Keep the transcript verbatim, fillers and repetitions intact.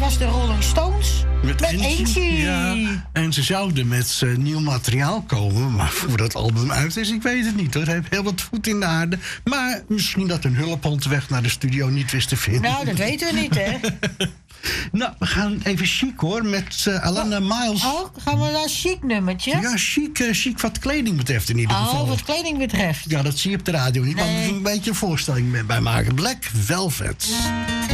was de Rolling Stones. Met, met Angie. Angie. Ja, en ze zouden met uh, nieuw materiaal komen. Maar voor dat album uit is, ik weet het niet hoor. Hij heeft heel wat voet in de aarde. Maar misschien dat een hulphond weg naar de studio niet wist te vinden. Nou, dat weten we niet, hè? Nou, we gaan even chic hoor, met uh, Alana oh, Miles. Oh, gaan we naar een chic nummertje? Ja, chic, uh, chic wat kleding betreft in ieder geval. Oh, wat kleding betreft. Ja, dat zie je op de radio niet. Nee. Maar we moeten een beetje een voorstelling bij maken. Black Velvet.